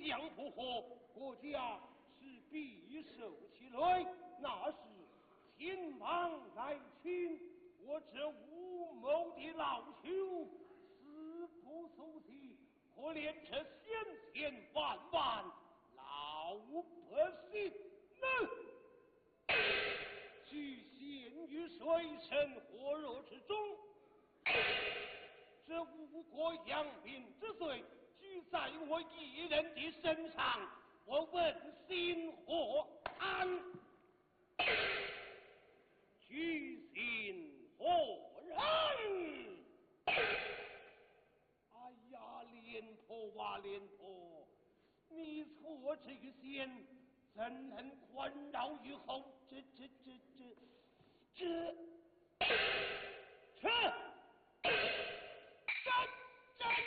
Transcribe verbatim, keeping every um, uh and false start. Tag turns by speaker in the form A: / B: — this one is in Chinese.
A: 相不和，国家是必受其累。那时秦王来侵，我这无谋的老朽死不足惜，可怜这先前万万老百姓呢？居陷于水深火热之中，这吴国养兵之罪居在我一人的身上，我问心何安？居心何忍？哎呀，廉颇啊，廉颇，你错这个先怎能宽饶于后？这这这这这